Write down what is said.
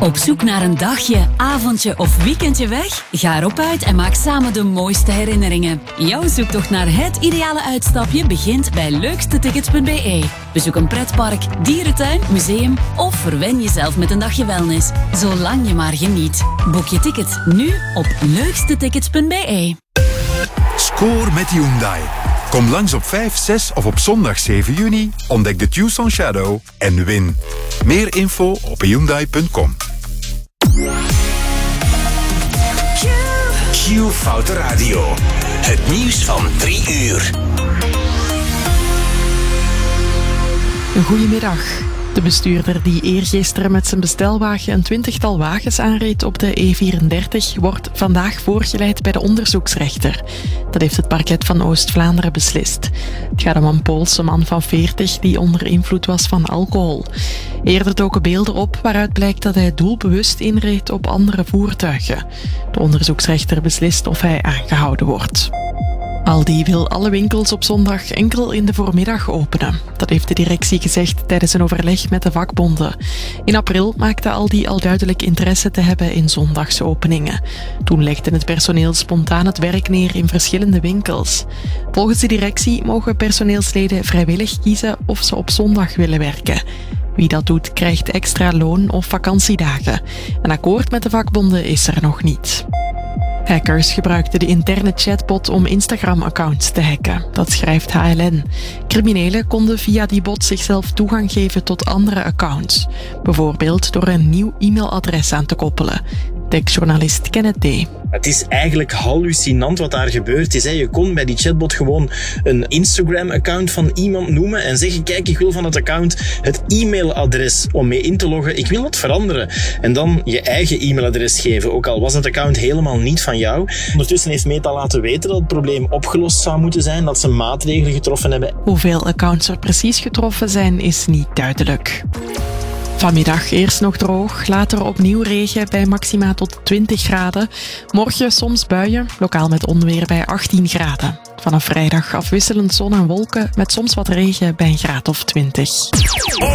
Op zoek naar een dagje, avondje of weekendje weg? Ga erop uit en maak samen de mooiste herinneringen. Jouw zoektocht naar het ideale uitstapje begint bij leukstetickets.be. Bezoek een pretpark, dierentuin, museum of verwen jezelf met een dagje wellness. Zolang je maar geniet. Boek je ticket nu op leukstetickets.be. Score met Hyundai. Kom langs op 5, 6 of op zondag 7 juni, ontdek de Tucson Shadow en win. Meer info op hyundai.com. Q Foute Radio. Het nieuws van 3 uur. Goedemiddag. De bestuurder die eergisteren met zijn bestelwagen een 20-tal wagens aanreed op de E34 wordt vandaag voorgeleid bij de onderzoeksrechter. Dat heeft het parket van Oost-Vlaanderen beslist. Het gaat om een Poolse man van 40 die onder invloed was van alcohol. Eerder doken beelden op waaruit blijkt dat hij doelbewust inreed op andere voertuigen. De onderzoeksrechter beslist of hij aangehouden wordt. Aldi wil alle winkels op zondag enkel in de voormiddag openen. Dat heeft de directie gezegd tijdens een overleg met de vakbonden. In april maakte Aldi al duidelijk interesse te hebben in zondagsopeningen. Toen legde het personeel spontaan het werk neer in verschillende winkels. Volgens de directie mogen personeelsleden vrijwillig kiezen of ze op zondag willen werken. Wie dat doet, krijgt extra loon of vakantiedagen. Een akkoord met de vakbonden is er nog niet. Hackers gebruikten de interne chatbot om Instagram-accounts te hacken. Dat schrijft HLN. Criminelen konden via die bot zichzelf toegang geven tot andere accounts. Bijvoorbeeld door een nieuw e-mailadres aan te koppelen. Techjournalist Kenneth D. Het is eigenlijk hallucinant wat daar gebeurd is. Je kon bij die chatbot gewoon een Instagram-account van iemand noemen en zeggen, kijk, ik wil van het account het e-mailadres om mee in te loggen. Ik wil het veranderen. En dan je eigen e-mailadres geven, ook al was het account helemaal niet van jou. Ondertussen heeft Meta laten weten dat het probleem opgelost zou moeten zijn, dat ze maatregelen getroffen hebben. Hoeveel accounts er precies getroffen zijn, is niet duidelijk. Vanmiddag eerst nog droog, later opnieuw regen bij maxima tot 20 graden. Morgen soms buien, lokaal met onweer bij 18 graden. Vanaf vrijdag afwisselend zon en wolken met soms wat regen bij een graad of 20.